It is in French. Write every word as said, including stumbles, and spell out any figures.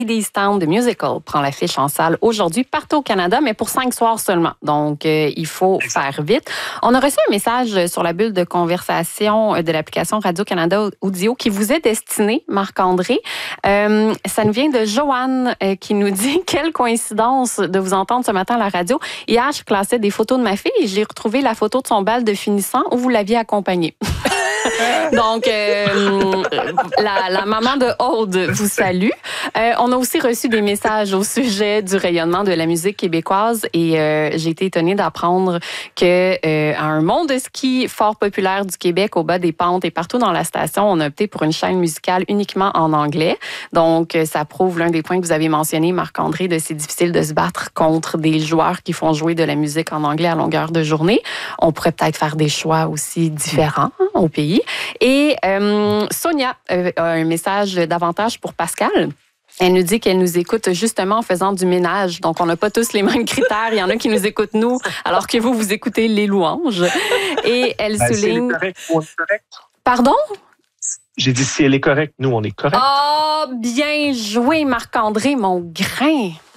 Ladies Town The Musical prend l'affiche en salle aujourd'hui partout au Canada, mais pour cinq soirs seulement. Donc, euh, il faut faire vite. On a reçu un message sur la bulle de conversation de l'application Radio-Canada Audio qui vous est destiné, Marc-André. Euh, ça nous vient de Joanne euh, qui nous dit « Quelle coïncidence de vous entendre ce matin à la radio. Hier, je classais des photos de ma fille et j'ai retrouvé la photo de son bal de finissant où vous l'aviez accompagnée. » Donc, euh, la, la maman de Aude vous salue. Euh, on a aussi reçu des messages au sujet du rayonnement de la musique québécoise et euh, j'ai été étonnée d'apprendre que euh, à un monde de ski fort populaire du Québec, au bas des pentes et partout dans la station, on a opté pour une chaîne musicale uniquement en anglais. Donc, ça prouve l'un des points que vous avez mentionné, Marc-André, de c'est difficile de se battre contre des joueurs qui font jouer de la musique en anglais à longueur de journée. On pourrait peut-être faire des choix aussi différents hein, au pays. Et euh, Sonia euh, a un message davantage pour Pascal. Elle nous dit qu'elle nous écoute justement en faisant du ménage. Donc, on n'a pas tous les mêmes critères. Il y en a qui nous écoutent, nous, alors que vous, vous écoutez les louanges. Et elle ben, souligne... Si elle est correcte, on est correct. Pardon? J'ai dit si elle est correcte, nous, on est correct. Ah, oh, bien joué, Marc-André, mon grain.